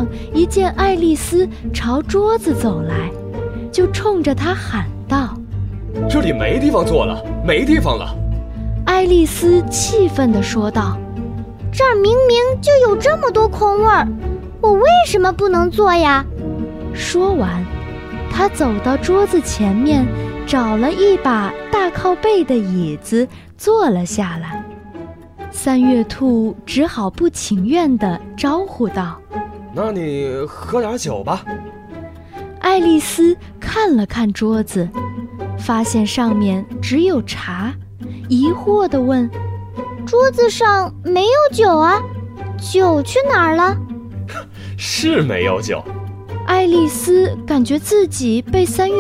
一见爱丽丝朝桌子走来，就冲着她喊道： 这里没地方坐了，没地方了。 爱丽丝气愤地说道： 这儿明明就有这么多空位儿，我为什么不能坐呀？ 说完，她走到桌子前面，找了一把大靠背的椅子坐了下来。三月兔只好不情愿地招呼道： 那你喝点酒吧。 爱丽丝看了看桌子，发现上面只有茶，疑惑地问： 桌子上没有酒啊，酒去哪儿了？ 是没有酒。 爱丽丝感觉自己被三月